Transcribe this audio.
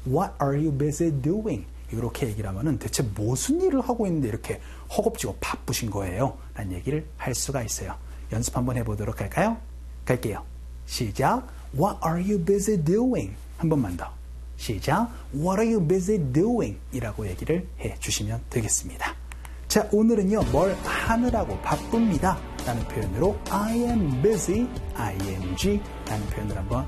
What are you busy doing? 이렇게 얘기를 하면은 대체 무슨 일을 하고 있는데 이렇게 허겁지겁 바쁘신 거예요? 라는 얘기를 할 수가 있어요. 연습 한번 해보도록 할까요? 갈게요. 시작. What are you busy doing? 한 번만 더. 시작. What are you busy doing? 이라고 얘기를 해주시면 되겠습니다. 자, 오늘은요, 뭘 하느라고 바쁩니다 라는 표현으로 I am busy, ing 라는 표현을 한번